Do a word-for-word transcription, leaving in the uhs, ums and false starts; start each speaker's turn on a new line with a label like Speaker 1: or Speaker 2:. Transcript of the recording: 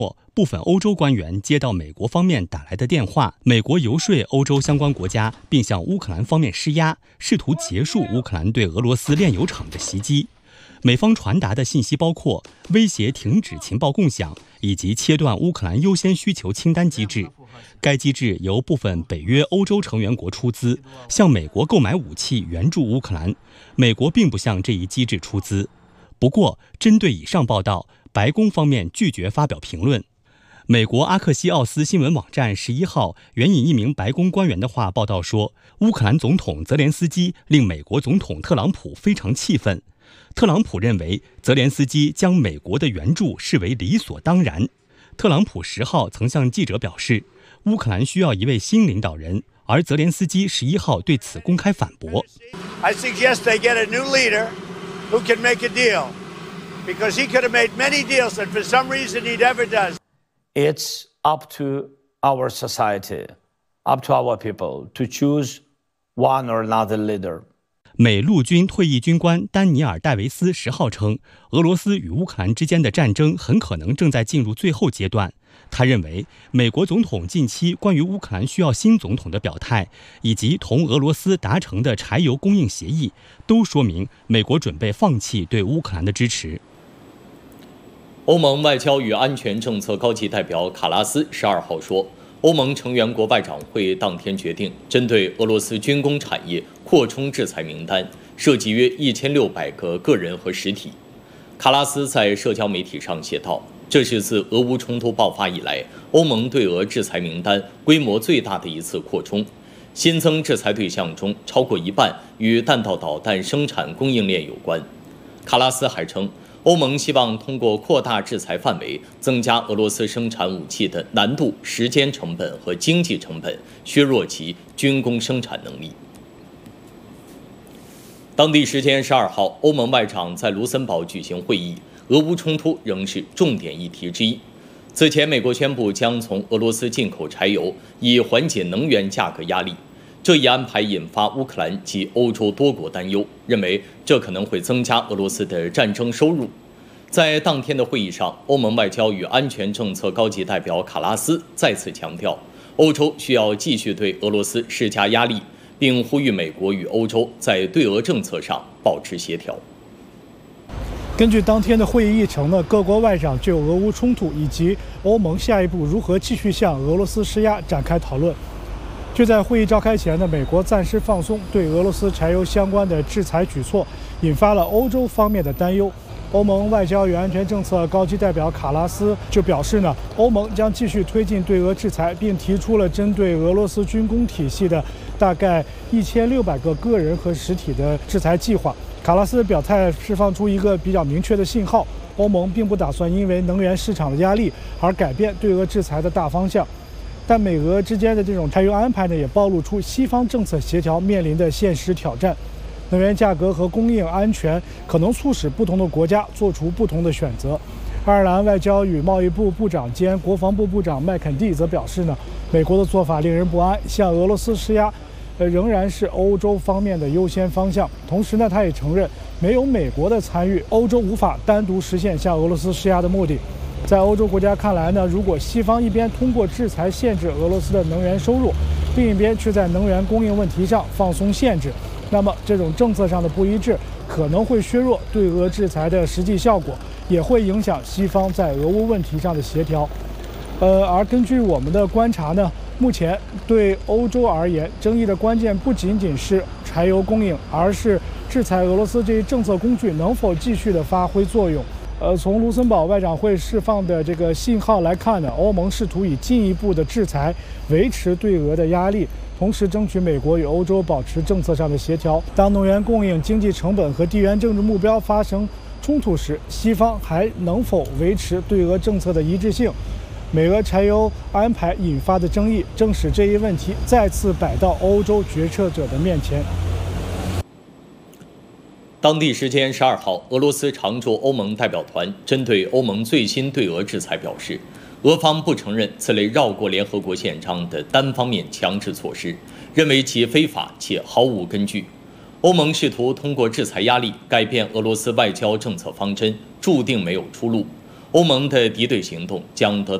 Speaker 1: 部分欧洲官员接到美国方面打来的电话，美国游说欧洲相关国家，并向乌克兰方面施压，试图结束乌克兰对俄罗斯炼油厂的袭击。美方传达的信息包括威胁停止情报共享，以及切断乌克兰优先需求清单机制。该机制由部分北约欧洲成员国出资，向美国购买武器援助乌克兰。美国并不向这一机制出资。不过，针对以上报道，白宫方面拒绝发表评论。美国阿克西奥斯新闻网站十一号援引一名白宫官员的话报道说，乌克兰总统泽连斯基令美国总统特朗普非常气愤。特朗普认为泽连斯基将美国的援助视为理所当然。特朗普十号曾向记者表示，乌克兰需要一位新领导人，而泽连斯基十一号对此公开反驳。
Speaker 2: I suggest they get a new leader who can make a deal, because he could have made many deals, and for some reason he never does.
Speaker 3: It's up to our society, up to our people to choose one or another leader.
Speaker 1: 美陆军退役军官丹尼尔·戴维斯十号称，俄罗斯与乌克兰之间的战争很可能正在进入最后阶段。他认为，美国总统近期关于乌克兰需要新总统的表态，以及同俄罗斯达成的柴油供应协议，都说明美国准备放弃对乌克兰的支持。
Speaker 4: 欧盟外交与安全政策高级代表卡拉斯十二号说，欧盟成员国外长会当天决定针对俄罗斯军工产业扩充制裁名单，涉及约一千六百个个人和实体。卡拉斯在社交媒体上写道，这是自俄乌冲突爆发以来，欧盟对俄制裁名单规模最大的一次扩充。新增制裁对象中，超过一半与弹道导弹生产供应链有关。卡拉斯还称，欧盟希望通过扩大制裁范围，增加俄罗斯生产武器的难度、时间成本和经济成本，削弱其军工生产能力。当地时间十二号，欧盟外长在卢森堡举行会议，俄乌冲突仍是重点议题之一。此前，美国宣布将从俄罗斯进口柴油，以缓解能源价格压力。这一安排引发乌克兰及欧洲多国担忧，认为这可能会增加俄罗斯的战争收入。在当天的会议上，欧盟外交与安全政策高级代表卡拉斯再次强调，欧洲需要继续对俄罗斯施加压力，并呼吁美国与欧洲在对俄政策上保持协调。
Speaker 5: 根据当天的会议议程呢，各国外长就俄乌冲突以及欧盟下一步如何继续向俄罗斯施压展开讨论。就在会议召开前呢，美国暂时放松对俄罗斯柴油相关的制裁举措，引发了欧洲方面的担忧。欧盟外交与安全政策高级代表卡拉斯就表示呢，欧盟将继续推进对俄制裁，并提出了针对俄罗斯军工体系的大概一千六百个个人和实体的制裁计划。卡拉斯表态释放出一个比较明确的信号，欧盟并不打算因为能源市场的压力而改变对俄制裁的大方向。但美俄之间的这种柴油安排呢，也暴露出西方政策协调面临的现实挑战。能源价格和供应安全可能促使不同的国家做出不同的选择。爱尔兰外交与贸易部部长兼国防部部长麦肯蒂则表示呢，美国的做法令人不安，向俄罗斯施压，呃，仍然是欧洲方面的优先方向。同时呢，他也承认，没有美国的参与，欧洲无法单独实现向俄罗斯施压的目的。在欧洲国家看来呢，如果西方一边通过制裁限制俄罗斯的能源收入，另一边却在能源供应问题上放松限制，那么这种政策上的不一致可能会削弱对俄制裁的实际效果，也会影响西方在俄乌问题上的协调。呃，而根据我们的观察呢，目前对欧洲而言，争议的关键不仅仅是柴油供应，而是制裁俄罗斯这一政策工具能否继续的发挥作用。呃，从卢森堡外长会释放的这个信号来看呢，欧盟试图以进一步的制裁维持对俄的压力，同时争取美国与欧洲保持政策上的协调。当能源供应、经济成本和地缘政治目标发生冲突时，西方还能否维持对俄政策的一致性？美俄柴油安排引发的争议，正使这一问题再次摆到欧洲决策者的面前。
Speaker 4: 当地时间十二号，俄罗斯常驻欧盟代表团针对欧盟最新对俄制裁表示，俄方不承认此类绕过联合国宪章的单方面强制措施，认为其非法且毫无根据。欧盟试图通过制裁压力改变俄罗斯外交政策方针，注定没有出路。 欧盟的敌对行动将得